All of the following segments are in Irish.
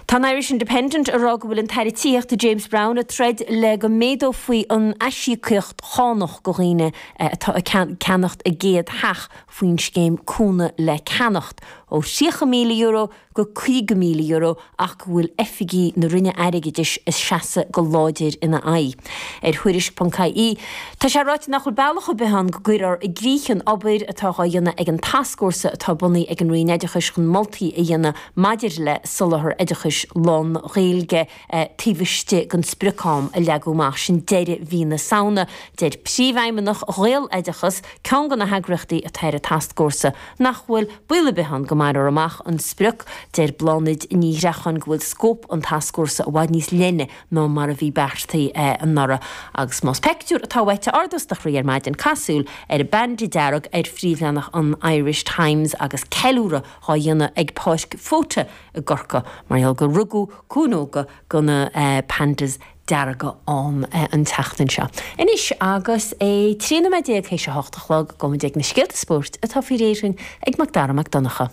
Tá Irish Independent a rá bhfuil an tairíocht a James Brown a thread le go méadó faoi an eisiíocht chánach go riine ceannacht a géad heach faoin scéim cúna le ceannacht ó €6,000 go €5,000 ach bhfuil effigí na rinne airigidis is seasa go láidir ina ai. Thuiris.caí Tá sé ráit nach chuil bailach behan go gcuirar i gríchan obair atá dhéanana ag an taskórsa atá bunaí ag an rion éidechas chun moltaí a dhéanana maidir le sulachar éidechas lán réilge tíbhaiste gan spricám a leagúach sin deire hí na saona deir príomhhaimeach réal éidechas cean gan na heagrachtaí a teir a taskórsa nach bhfuil buile behan go mar amach an spruc deir blánid ní rechan gohfuil scóp an taskórsa a bhaid níos lenne ná mar a bhí beartaí an nara agus más pectúr atá bhaite ardastach riar maid an casúil ar a bandi dearag ar phríomhleannach an Irish Times agus ceúra há dhéanana ag páisc fóta a gorca mar go rugú cúnóga gona pandas dearaga an teachtain seo. Inis agus é trína me déag hééis se hochtalog go ag na scialta sport atá fi réirin ag Macdara McDonagha.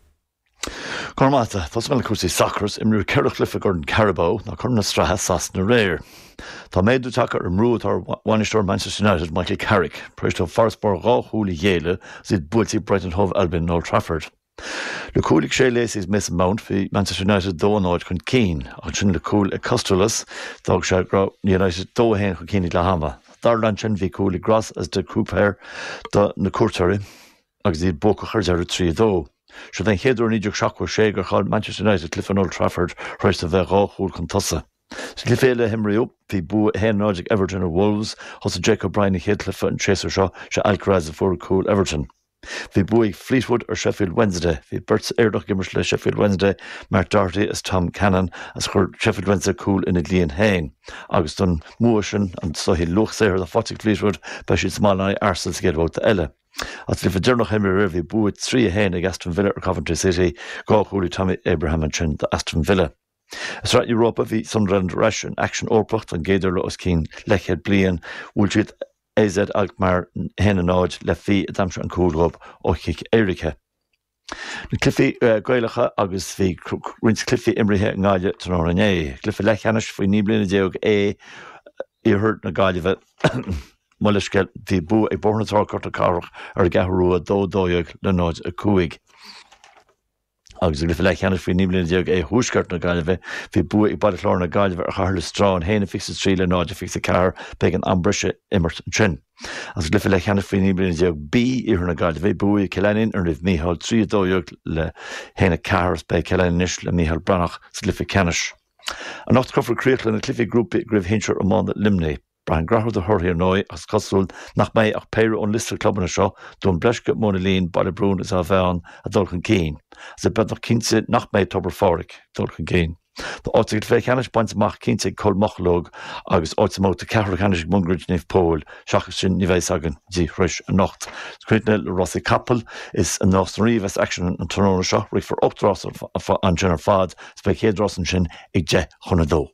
Cormata, thos mele cuasí sacras imrú ceirech lifa gur an Carabao na chun na strathe sas na réir. Tá méadú take ar mrúd ar Wanistóir Manchester United Michael Carrick, préistó Forestbar ráthúla dhéile siad builtí Brighton Hove Albion in Old Trafford. Le cúlaigh sé lééis is Mason Mount fi Manchester United dónáid chun Keane, ach sin le cúil a Costellas, dag sé gra United dóhéin chun Keane le hama. Darlan sin bhí cúlaigh gras as de cúpéir na cuairteoirí, agus iad bóca chuir ar trí dó. Se den chéadú níidir seachú sé gur cháil Manchester United cliff an Old Trafford roiist a bheith ráthúil chun tusa. Sli féle himriú hí bu hénáidig Everton or Wolves hos a Jacob Bryan i chéadlifa an tréasar seo se Alcaraz a fór cúil Everton. Bhí buig Fleetwood ar Sheffield Wednesday, hí Berts Airdach gimmers le Sheffield Wednesday, Mark Doherty as Tom Cannon as chur Sheffield Wednesday cúil ina Líon Hain. Agus don músin an so hí luch séir a fotig Fleetwood be si smána Arsenal géadhóta eile. As li fadernach himri rivi buit 3-1 ag Aston Villa ar Coventry City, gá chúlí Tommy Abraham an sin de Aston Villa. As right Europa hí Sunderland reis an action orpacht an géidir le os cín lechead blian, bhúil siad AZ Alkmaar hen an áid le fi a damse an cúlhób ó chic Éirice. Na cliffi gailecha agus bhí rins cliffi imrithe an gáile tan ára né. Cliffi lechanis faoi ní blina déog i hurt na gáileh Mulleskel hí bu ag bornatácart a carach ar gathú a dódóag le náid a cuaig. Agus glyfa le cheannas fao níblin deag é húsgart na gaiileh, hí bu ag badlár na gaiileh ar charla strán héna fixa trí le náid a fixa car beag an ambrise immert an sin. As glyfa le cheannas fao níblin deag bí ar na gaiileh bu ag Cileann ar rih Mícheál trídóag le héna caras beag Cileann inis le Mícheál Brannach sa glyfa ceannis. An nacht crofar críochla na cliffi grúpi gribh hinseir amán limné. Brian Graham de Horhir Noi as Costul nach mei ach Peir on Lister Club na seo don bleske Monelín Ballybrún is a bhean a dulchan céin. Ze bed nach kinse nach mei tober fáric dulchan céin. The átig fé cheannis baint amach kinse col machlóg agus áitimóta cehar cheannis mungrid nif pól seachas sin ní bheith agan dí chruis a nacht. Scrutine le Rossi Kappel is an Nostríves action an Toronto seo rig for opdras an Jenner Fad spechéadras an sin ag de chunadó.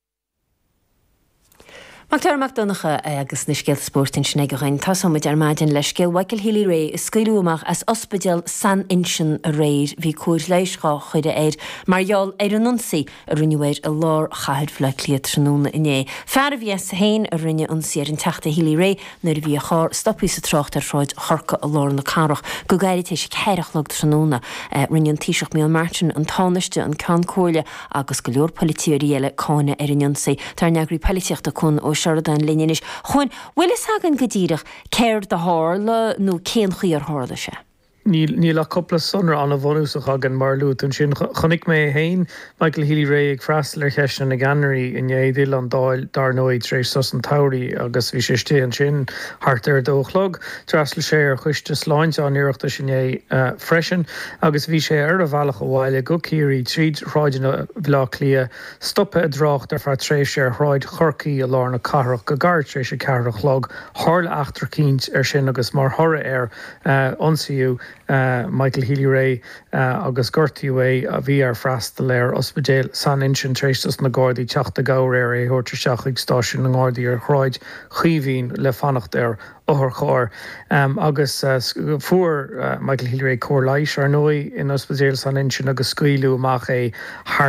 Macdara McDonagha agus na scialta spórtin sin ag ghain tá samid ar maidin le scial Michael Healy Ray is scailúamach as ospidal San Inchin a réir hí cuair leisá chuide éir margheall ar an nunsaí a rinneir a lár chaid fle cliaad tróna iné. Fear a bhí sa hain a rinne ansaí ar an teachta Healy Ray nuair a bhí a chár stopí sa trocht ar ráid chorca a lár na carach go gairid éis ceireach le tróna rinne an tíiseach mé Martin an táneiste an can cóile agus go leor polítíoríile cáine ar an nunsaí tar neagraí políteachta chun ó Sheridan Linnish. Chun, will is hagan godíirech céir de hála nó céan chuí ar hála se? Níl a coppla sunra an a bhonúsach agan mar lút an sin chonig mé hain Michael Healy Ray ag freistal ar cheisna na Gannery in éidir an dáil dar nóid rééis sos an tairí agus bhí sé sté an sin hart ar dóchlog trastal sé ar chuiste sláint an iireachta sin é freisin agus bhí sé ar a bhealach a bhhaile go cíirí tríd ráidena bhlá clia stoppe a drácht ar fear trééis sé ar ráid chorcaí a lár na carach go gart trééis sé carach log hála achtar cínt ar sin agus mar thora ar onsaíú Michael Healy Ray agus Gertie Way a bhí ar freastal ar ospidéal San Inchin tréistas na gádaí teachta gáir ar é thuirtar seach ag stáisiún na gádaí ar chráid chuomhín le fannacht ar óthar chóir agus fuair Michael Healy Ray cór leis ar nói in ospidéal San Inchin agus scaoileú amach é